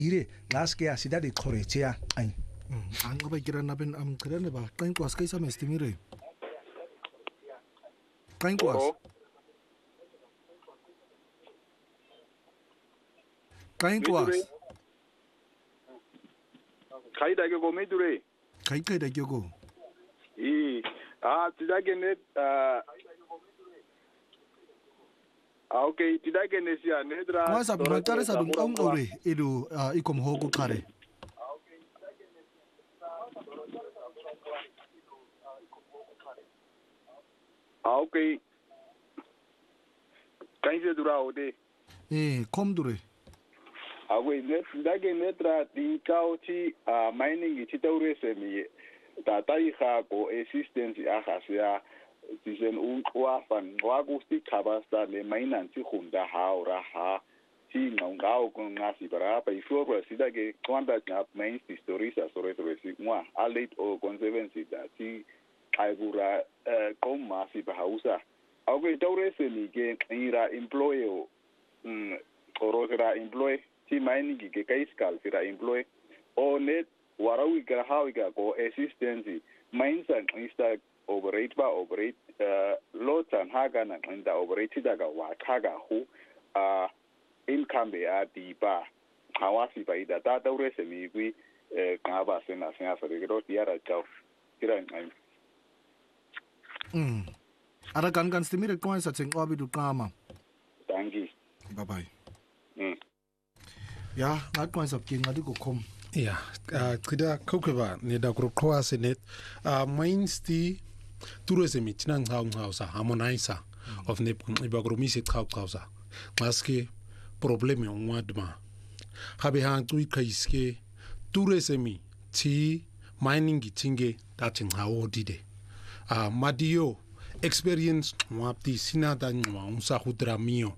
ire ngaske asida de khoretia ai Angaba kira naben am kira ne ba kain kwas kaisa mestimire kain kwas kain kwas kai da go me dure kai da go tidake net okay tidake nesia nedra kwasa bratare sa dum ore edo ikom hogo kare okay kaise dura ode kom dure awe net tidake netra di kauchi mining chi taure semi tatai ga go assistance agasia disen unqwa van wagusti khabasta le mainansi khunda haura ha ti ngao con ngasi para pa iforo sida ke kwanda na main stories asore toresi mwa alate o conservancy da ti aigura koma si bahausa awe taurese ni ke ira employer orosera employ ti mining ke kaiskal sira employ o net warawi ka hawiga go assistance mines and insta operate lots and haga na inda operate daga wa kaga hu income ya diba hawasi ba ida ta daure se mi gwi ngaba sena sena so de ro tiara chao kira ngai ara kan stimire kwa sa tseng obi du kama dangi bye bye ya kwa sa kinga du ko kom ja kida kokeba ne da gro cross net mainsti tourism tinang hausa harmonizer of ne ibagromise khausa maske probleme onwadma habe hang tu kaiske tourism ti mining gitinge datin haodide madio experience wapti sinada nwa unsa hudra mio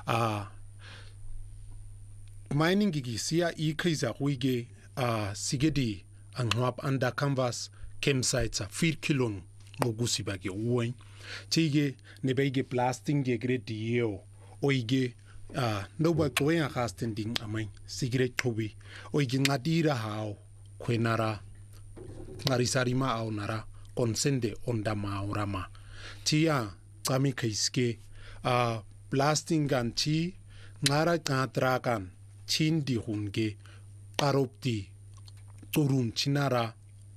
mining gi sia kaiza huige sigedi anwap under canvas campsites 4 kilon mogusi bage uwen tige ne bege blasting ge gredio oige no ba toya hastending amai cigarette tobi oige ngadira hao kwenara ngarisarima au nara konsende onda maurama tia kami kaiske blasting ganti ngara katrakan chindi hunge qaropti turun chinara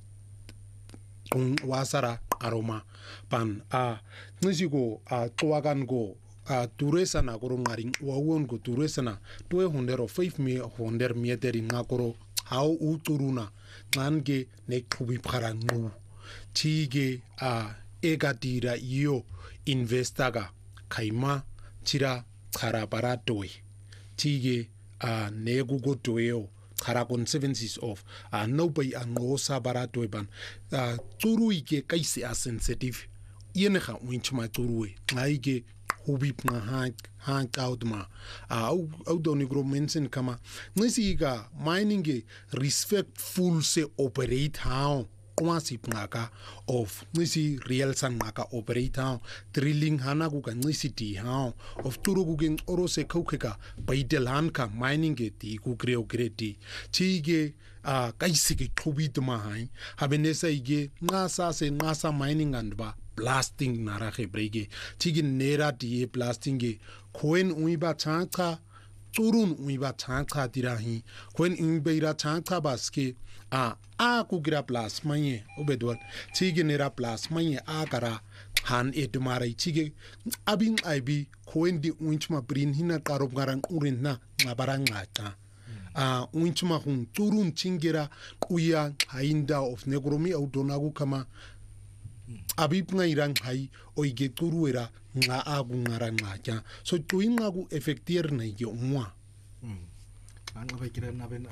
wasara aroma pan nisigo tuagan go turesana goro ngari wawon go turesana to hundero 500 meteri ngakoro how uturuna ngange ne kubi parangu tige egatira iyo investaga kaima tira karabara toy tige negugo toyo kara conservancies of nobody angosa barato ban turu ike kaisi sensitive yene kha winchma turuwe ngaige hubip na ha kaudma au doni gro mensen kama ngisiga mining respectful se operate how kwasi pngaka of ngisi real san ngaka operate how drilling hana ku ka ngisi how of turu ku gen orose khokeka baidelan ka mining ge ti ku greo gredi chige kaisi ke khubitma hai habenesa ige ngasa mining and ba blasting nara gebrege chige nera die blasting ge khoen uiba changa turun uiba changa dirahi khoen uiba changa baske kugira plus manye obedwal chige nera plus manye agara han edumare chige abin aibi khoendi unchma brin hina qarob garan urin na ngabarang ngata unchma hun turun chingera kuya hainda of negromi audonagu kama abib ngairang hai oige turuera nga agu ngarang ngata so tuinga gu effectier na ye umwa anga bakira na ben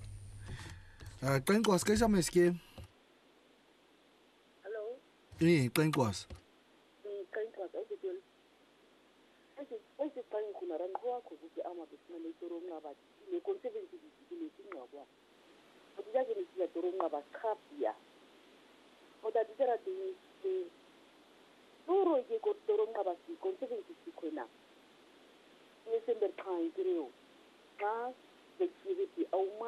Kain kwas kaisa meske? Hello? Kain kwas. Kain kwas au betul. Ese kain kuna rangoa ko buke ama bisna le toro ngaba. Le conservancy le ngaba. Odia ke le toro ngaba kapia. Oda dira de toro ke ko toro ngaba si conservancy kwena. Ese nder kain greo. Ka security au